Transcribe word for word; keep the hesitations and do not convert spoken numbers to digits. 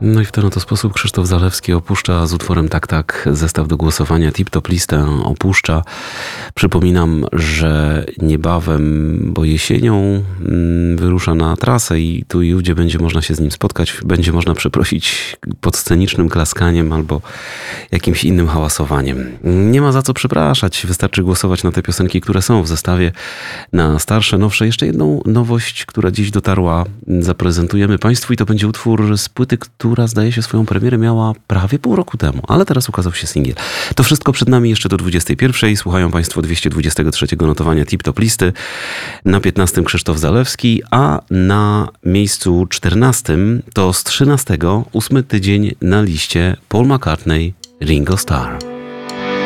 No i w ten oto sposób Krzysztof Zalewski opuszcza z utworem Tak Tak zestaw do głosowania. Tip Top listę opuszcza. Przypominam, że niebawem, bo jesienią wyrusza na trasę i tu i ówdzie będzie można się z nim spotkać. Będzie można przeprosić pod scenicznym klaskaniem albo jakimś innym hałasowaniem. Nie ma za co przepraszać. Wystarczy głosować na te piosenki, które są w zestawie, na starsze, nowsze. Jeszcze jedną nowość, która dziś dotarła, zaprezentujemy Państwu i to będzie utwór z płyty, która zdaje się swoją premierę miała prawie pół roku temu, ale teraz ukazał się singiel. To wszystko przed nami jeszcze do dwudziestej pierwszej. Słuchają Państwo dwieście dwudziestego trzeciego notowania Tip Top listy. Na piętnastym Krzysztof Zalewski, a na miejscu czternastym to z trzynastego ósmy tydzień na liście Paul McCartney, Ringo Starr.